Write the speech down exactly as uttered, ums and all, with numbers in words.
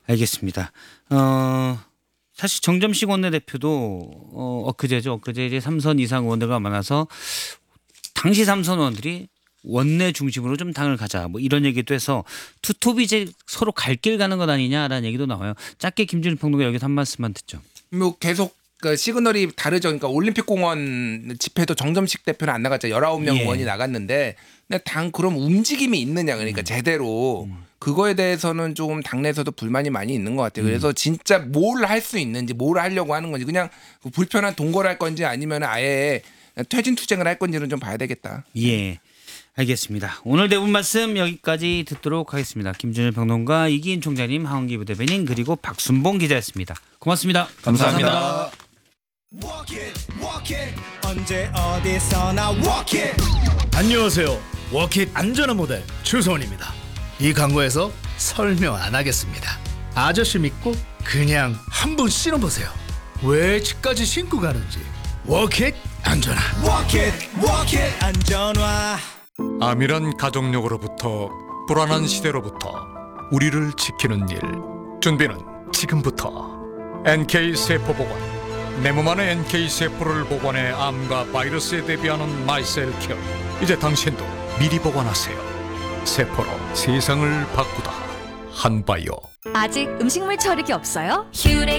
알겠습니다. 어, 사실 정점식 원내대표도 어, 엊그제죠. 엊그제 이제 삼선 이상 의원들과 만나서 당시 삼선 의원들이 원내 중심으로 좀 당을 가자 뭐 이런 얘기도 해서 투톱이 이제 서로 갈 길 가는 것 아니냐라는 얘기도 나와요. 짧게 김준일 평론가 여기서 한 말씀만 듣죠. 뭐 계속 그 시그널이 다르죠. 그러니까 올림픽공원 집회도 정점식 대표는 안 나갔죠. 열아홉 명 예. 의원이 나갔는데 근데 당 그럼 움직임이 있느냐 그러니까 음. 제대로 음. 그거에 대해서는 좀 당내에서도 불만이 많이 있는 것 같아요. 그래서 진짜 뭘 할 수 있는지 뭘 하려고 하는 건지 그냥 불편한 동거를 할 건지 아니면 아예 퇴진 투쟁을 할 건지는 좀 봐야 되겠다. 예. 알겠습니다. 오늘 대본 말씀 여기까지 듣도록 하겠습니다. 김준일 평론가, 이기인 총장님, 하원기 부대변인 그리고 박순봉 기자였습니다. 고맙습니다. 감사합니다. Walk it, walk it. 언제 어디서나 walk it. 안녕하세요. 워킷 안전한 모델 추소원입니다. 이 광고에서 설명 안 하겠습니다. 아저씨 믿고 그냥 한번 신어보세요. 왜 집까지 신고 가는지. 워킷 안전한. Walk it, walk it. 안전화. 암이란 가족력으로부터 불안한 시대로부터 우리를 지키는 일. 준비는 지금부터. 엔케이 세포보관. 내 몸 안의 엔케이 세포를 복원해 암과 바이러스에 대비하는 마이셀 케어. 이제 당신도 미리 보관하세요. 세포로 세상을 바꾸다. 한바이오. 아직 음식물 처리기 없어요? 휴레